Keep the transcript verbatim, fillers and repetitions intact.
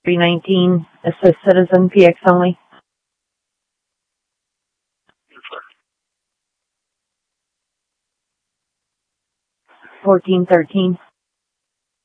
three nineteen, assist citizen, P X only. fourteen thirteen.